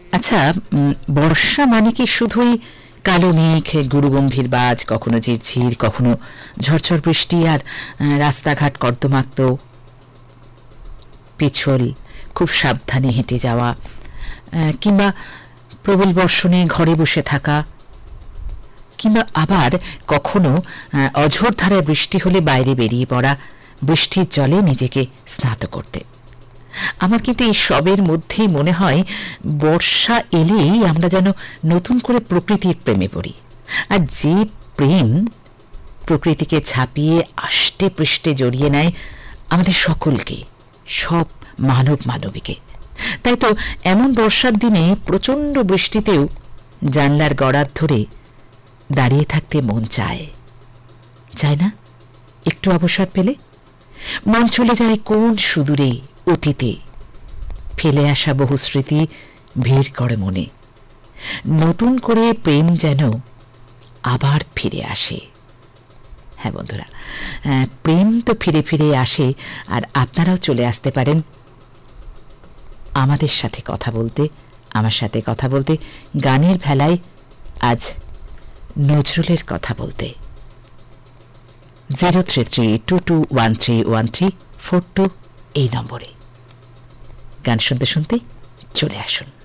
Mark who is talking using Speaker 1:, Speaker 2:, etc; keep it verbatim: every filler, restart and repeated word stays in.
Speaker 1: আচ্ছা, বর্ষা মানে কি শুধুই কালো মেঘ, গুরুগম্ভীর বাজ, কখনো ঝিরঝির, কখনো ঝরঝর বৃষ্টি, আর রাস্তাঘাট কর্দমাক্ত পিছল, খুব সাবধানে হেঁটে যাওয়া, কিংবা প্রবল বর্ষণে ঘরে বসে থাকা, কিংবা আবার কখনো অঝোর ধারায় বৃষ্টি হলে বাইরে বেরিয়ে পড়া, বৃষ্টির জলে নিজেকে স্নাত করতে? আমার কিন্তু এই সবের মধ্যেই মনে হয় বর্ষা এলেই আমরা যেন নতুন করে প্রকৃতির প্রেমে পড়ি। আর যে প্রেম প্রকৃতিকে ছাপিয়ে আষ্টে পৃষ্ঠে জড়িয়ে নেয় আমাদের সকলকে, সব মানব মানবীকে। তাই তো এমন বর্ষার দিনে প্রচণ্ড বৃষ্টিতেও জানলার গড়ার ধরে দাঁড়িয়ে থাকতে মন চায়, চায় না? একটু অবসর পেলে মন চলে যায় কোন সুদূরে অতীতে, ফেলে আসা বহু স্মৃতি ভিড় করে মনে। নতুন করে প্রেম যেন আবার ফিরে আসে। হ্যাঁ বন্ধুরা, প্রেম তো ফিরে ফিরে আসে, আর আপনারাও চলে আসতে পারেন আমাদের সাথে কথা বলতে, আমার সাথে কথা বলতে, গানের ভেলায় আজ নজরুলের কথা বলতে। Zero three three two two one three one three four two এই নম্বরে গান শুনতে শুনতে চলে আসুন।